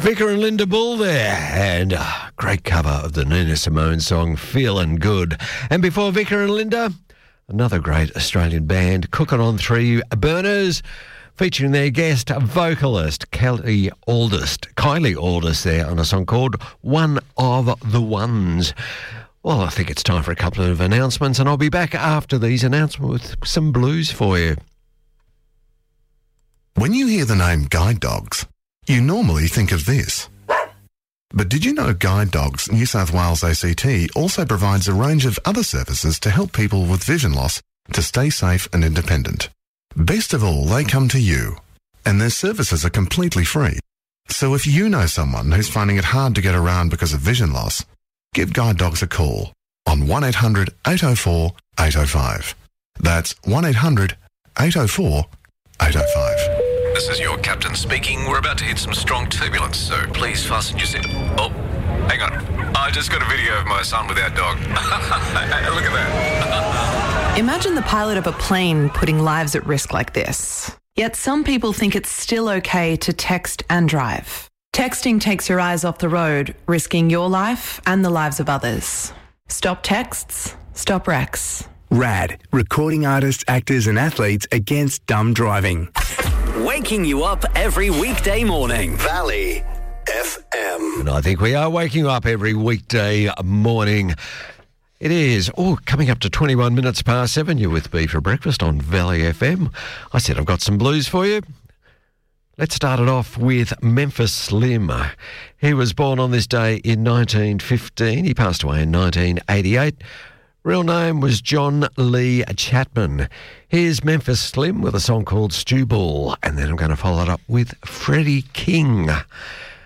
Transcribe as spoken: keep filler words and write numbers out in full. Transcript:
Vicar and Linda Bull there, and a great cover of the Nina Simone song Feelin' Good. And before Vicar and Linda, another great Australian band, Cooking on Three Burners, featuring their guest vocalist Kelly Aldist, Kylie Aldist there on a song called One of the Ones. Well, I think it's time for a couple of announcements, and I'll be back after these announcements with some blues for you. When you hear the name Guide Dogs, you normally think of this. But did you know Guide Dogs New South Wales A C T also provides a range of other services to help people with vision loss to stay safe and independent? Best of all, they come to you, and their services are completely free. So if you know someone who's finding it hard to get around because of vision loss, give Guide Dogs a call on one eight hundred eight oh four eight oh five. That's one eight hundred eight oh four eight oh five. This is your captain speaking. We're about to hit some strong turbulence, so please fasten your seat. Oh, hang on. I just got a video of my son with our dog. Hey, look at that. Imagine the pilot of a plane putting lives at risk like this. Yet some people think it's still okay to text and drive. Texting takes your eyes off the road, risking your life and the lives of others. Stop texts, stop wrecks. RAD, recording artists, actors and athletes against dumb driving. Waking you up every weekday morning. Valley F M. And I think we are waking you up every weekday morning. It is, oh, coming up to twenty-one minutes past seven. You're with me for breakfast on Valley F M. I said I've got some blues for you. Let's start it off with Memphis Slim. He was born on this day in nineteen fifteen. He passed away in nineteen eighty-eight. Real name was John Lee Chapman. Here's Memphis Slim with a song called Stew Ball, and then I'm going to follow it up with Freddie King.